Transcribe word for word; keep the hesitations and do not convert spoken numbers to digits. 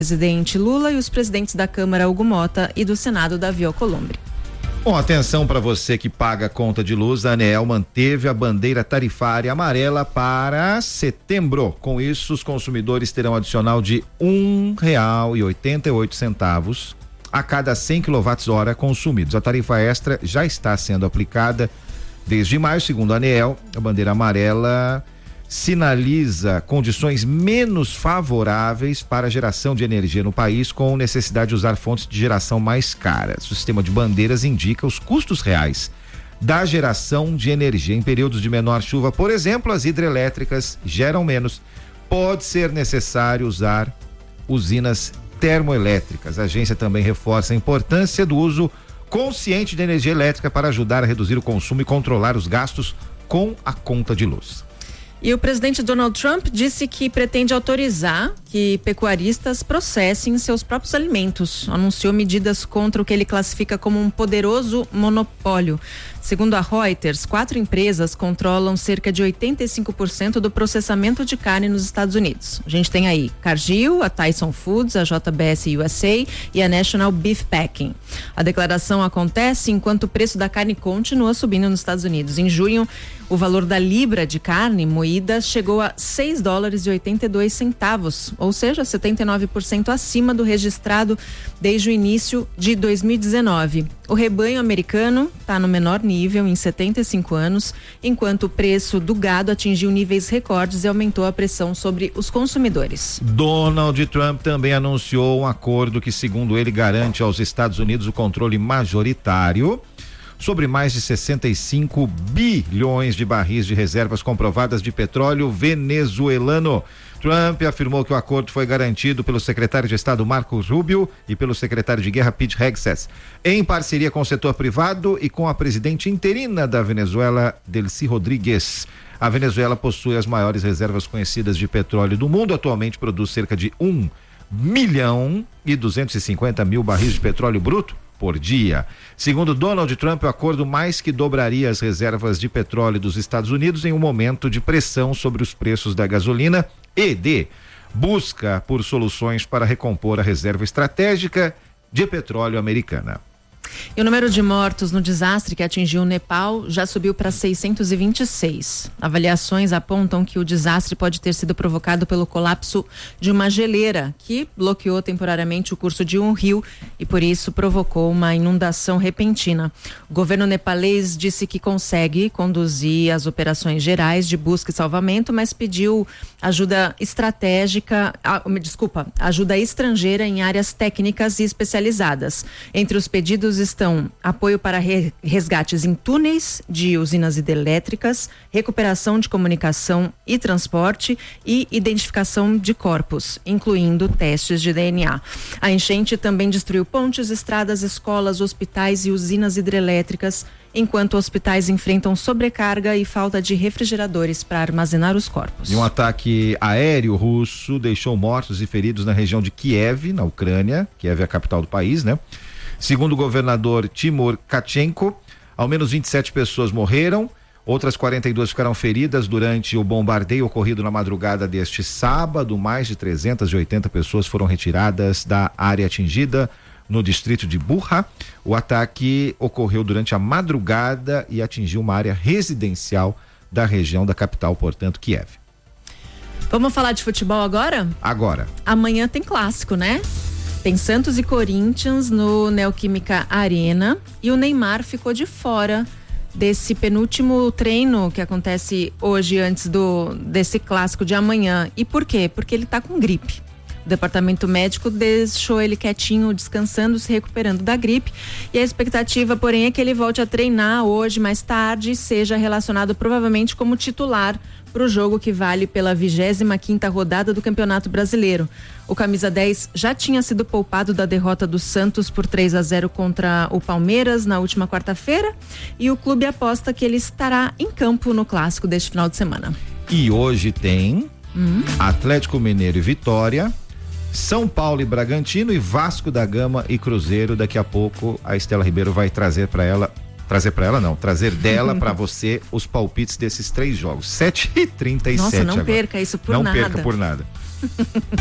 presidente Lula e os presidentes da Câmara Hugo Mota e do Senado Davi Alcolumbre. Bom, atenção para você que paga a conta de luz, a ANEEL manteve a bandeira tarifária amarela para setembro. Com isso, os consumidores terão adicional de um real e oitenta e oito centavos a cada cem quilowatt-hora consumidos. A tarifa extra já está sendo aplicada desde maio, segundo a ANEEL. A bandeira amarela sinaliza condições menos favoráveis para a geração de energia no país, com necessidade de usar fontes de geração mais caras. O sistema de bandeiras indica os custos reais da geração de energia. Em períodos de menor chuva, por exemplo, as hidrelétricas geram menos. Pode ser necessário usar usinas termoelétricas. A agência também reforça a importância do uso consciente de energia elétrica para ajudar a reduzir o consumo e controlar os gastos com a conta de luz. E o presidente Donald Trump disse que pretende autorizar que pecuaristas processem seus próprios alimentos. Anunciou medidas contra o que ele classifica como um poderoso monopólio. Segundo a Reuters, quatro empresas controlam cerca de oitenta e cinco por cento do processamento de carne nos Estados Unidos. A gente tem aí Cargill, a Tyson Foods, a J B S U S A e a National Beef Packing. A declaração acontece enquanto o preço da carne continua subindo nos Estados Unidos. Em junho, o valor da libra de carne moída chegou a seis dólares e oitenta e dois centavos, ou seja, setenta e nove por cento acima do registrado desde o início de dois mil e dezenove. O rebanho americano está no menor nível em setenta e cinco anos, enquanto o preço do gado atingiu níveis recordes e aumentou a pressão sobre os consumidores. Donald Trump também anunciou um acordo que, segundo ele, garante aos Estados Unidos o controle majoritário sobre mais de sessenta e cinco bilhões de barris de reservas comprovadas de petróleo venezuelano. Trump afirmou que o acordo foi garantido pelo secretário de Estado Marco Rubio e pelo secretário de Guerra Pete Hegseth, em parceria com o setor privado e com a presidente interina da Venezuela, Delcy Rodrigues. A Venezuela possui as maiores reservas conhecidas de petróleo do mundo. Atualmente produz cerca de um milhão e duzentos e cinquenta mil barris de petróleo bruto por dia. Segundo Donald Trump, o acordo mais que dobraria as reservas de petróleo dos Estados Unidos em um momento de pressão sobre os preços da gasolina e de busca por soluções para recompor a reserva estratégica de petróleo americana. E o número de mortos no desastre que atingiu o Nepal já subiu para seiscentos e vinte e seis. Avaliações apontam que o desastre pode ter sido provocado pelo colapso de uma geleira que bloqueou temporariamente o curso de um rio e por isso provocou uma inundação repentina. O governo nepalês disse que consegue conduzir as operações gerais de busca e salvamento, mas pediu ajuda estratégica, ah, desculpa, ajuda estrangeira em áreas técnicas e especializadas. Entre os pedidos estão apoio para re- resgates em túneis de usinas hidrelétricas, recuperação de comunicação e transporte e identificação de corpos, incluindo testes de D N A. A enchente também destruiu pontes, estradas, escolas, hospitais e usinas hidrelétricas, enquanto hospitais enfrentam sobrecarga e falta de refrigeradores para armazenar os corpos. E um ataque aéreo russo deixou mortos e feridos na região de Kiev, na Ucrânia. Kiev é a capital do país, né? Segundo o governador Timur Kachenko, ao menos vinte e sete pessoas morreram, outras quarenta e duas ficaram feridas durante o bombardeio ocorrido na madrugada deste sábado. Mais de trezentas e oitenta pessoas foram retiradas da área atingida no distrito de Burha. O ataque ocorreu durante a madrugada e atingiu uma área residencial da região da capital, portanto, Kiev. Vamos falar de futebol agora? Agora. Amanhã tem clássico, né? Tem Santos e Corinthians no Neoquímica Arena e o Neymar ficou de fora desse penúltimo treino que acontece hoje antes do desse clássico de amanhã. E por quê? Porque ele tá com gripe. O departamento médico deixou ele quietinho, descansando, se recuperando da gripe. E a expectativa, porém, é que ele volte a treinar hoje, mais tarde, e seja relacionado provavelmente como titular para o jogo que vale pela vigésima quinta rodada do Campeonato Brasileiro. O camisa dez já tinha sido poupado da derrota do Santos por três a zero contra o Palmeiras na última quarta-feira e o clube aposta que ele estará em campo no clássico deste final de semana. E hoje tem hum? Atlético Mineiro e Vitória, São Paulo e Bragantino e Vasco da Gama e Cruzeiro. Daqui a pouco a Estela Ribeiro vai trazer para ela Trazer para ela não, trazer dela para você os palpites desses três jogos. sete e trinta e sete Nossa, não agora. perca isso por não nada. Não perca por nada.